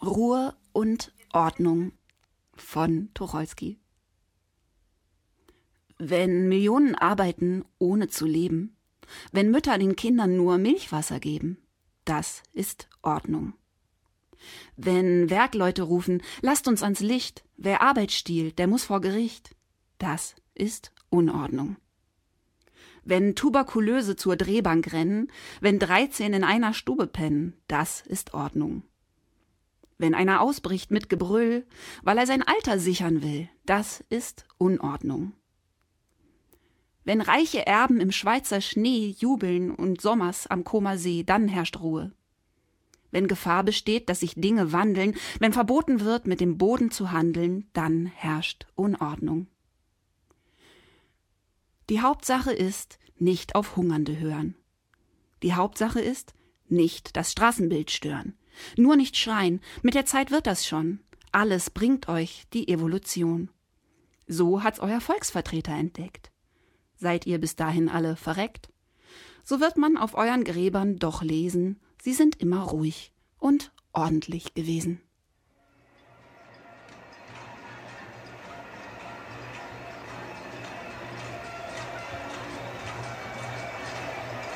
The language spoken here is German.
Ruhe und Ordnung von Tucholsky. Wenn Millionen arbeiten, ohne zu leben, wenn Mütter den Kindern nur Milchwasser geben, das ist Ordnung. Wenn Werkleute rufen, lasst uns ans Licht, wer Arbeit stiehlt, der muss vor Gericht, das ist Unordnung. Wenn Tuberkulöse zur Drehbank rennen, wenn 13 in einer Stube pennen, das ist Ordnung. Wenn einer ausbricht mit Gebrüll, weil er sein Alter sichern will, das ist Unordnung. Wenn reiche Erben im Schweizer Schnee jubeln und sommers am Comer See, dann herrscht Ruhe. Wenn Gefahr besteht, dass sich Dinge wandeln, wenn verboten wird, mit dem Boden zu handeln, dann herrscht Unordnung. Die Hauptsache ist, nicht auf Hungernde hören. Die Hauptsache ist, nicht das Straßenbild stören. Nur nicht schreien, mit der Zeit wird das schon. Alles bringt euch die Evolution. So hat's euer Volksvertreter entdeckt. Seid ihr bis dahin alle verreckt? So wird man auf euren Gräbern doch lesen, sie sind immer ruhig und ordentlich gewesen.